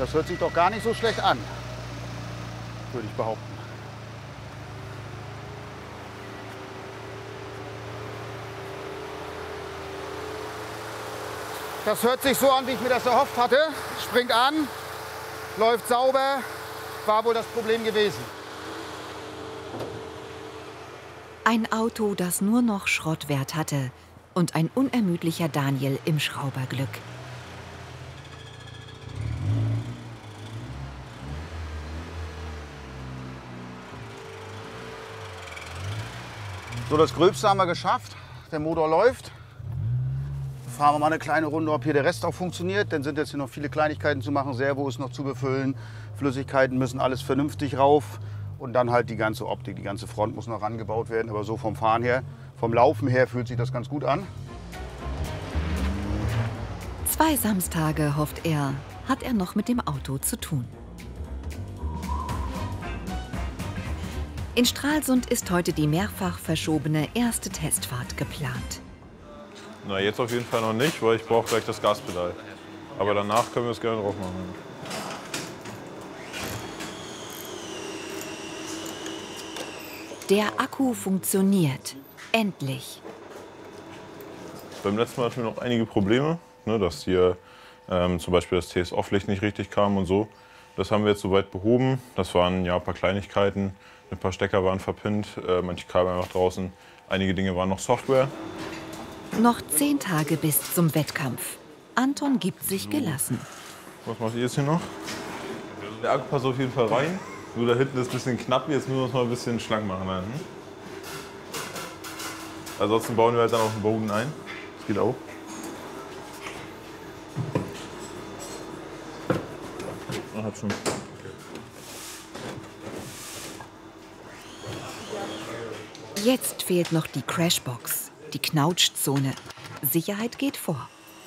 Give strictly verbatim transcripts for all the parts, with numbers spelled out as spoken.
Das hört sich doch gar nicht so schlecht an, würde ich behaupten. Das hört sich so an, wie ich mir das erhofft hatte. Springt an, läuft sauber, war wohl das Problem gewesen. Ein Auto, das nur noch Schrottwert hatte und ein unermüdlicher Daniel im Schrauberglück. So, das Gröbste haben wir geschafft. Der Motor läuft. Fahren wir mal eine kleine Runde, ob hier der Rest auch funktioniert. Dann sind jetzt hier noch viele Kleinigkeiten zu machen. Servo ist noch zu befüllen. Flüssigkeiten müssen alles vernünftig rauf. Und dann halt die ganze Optik, die ganze Front muss noch rangebaut werden. Aber so vom Fahren her, vom Laufen her fühlt sich das ganz gut an. Zwei Samstage, hofft er, hat er noch mit dem Auto zu tun. In Stralsund ist heute die mehrfach verschobene erste Testfahrt geplant. Na, jetzt auf jeden Fall noch nicht, weil ich brauche gleich das Gaspedal. Aber danach können wir es gerne drauf machen. Der Akku funktioniert. Endlich. Beim letzten Mal hatten wir noch einige Probleme, ne, dass hier ähm, zum Beispiel das T S O-Licht nicht richtig kam und so. Das haben wir jetzt soweit behoben. Das waren ja ein paar Kleinigkeiten. Ein paar Stecker waren verpinnt, äh, manche Kabel noch draußen. Einige Dinge waren noch Software. Noch zehn Tage bis zum Wettkampf. Anton gibt sich gelassen. Was macht ihr jetzt hier noch? Der Akku passt auf jeden Fall rein. Nur da hinten ist ein bisschen knapp, jetzt müssen wir uns mal ein bisschen schlank machen. Hm? Ansonsten bauen wir halt dann auf den Boden ein. Das geht auch. Ah, hat schon. Jetzt fehlt noch die Crashbox, die Knautschzone. Sicherheit geht vor.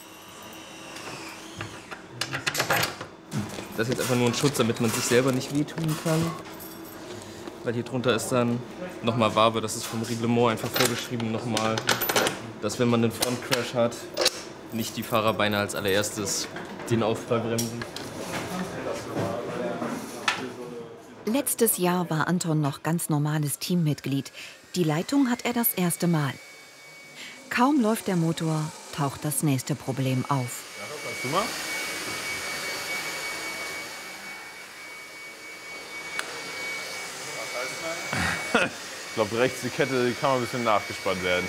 Das ist jetzt einfach nur ein Schutz, damit man sich selber nicht wehtun kann. Weil hier drunter ist dann nochmal Wabe, das ist vom Reglement einfach vorgeschrieben nochmal, dass wenn man einen Frontcrash hat, nicht die Fahrerbeine als allererstes den Aufprall bremsen. Letztes Jahr war Anton noch ganz normales Teammitglied. Die Leitung hat er das erste Mal. Kaum läuft der Motor, taucht das nächste Problem auf. Ja, kannst du mal? Ich glaube, rechts die Kette, die kann mal ein bisschen nachgespannt werden.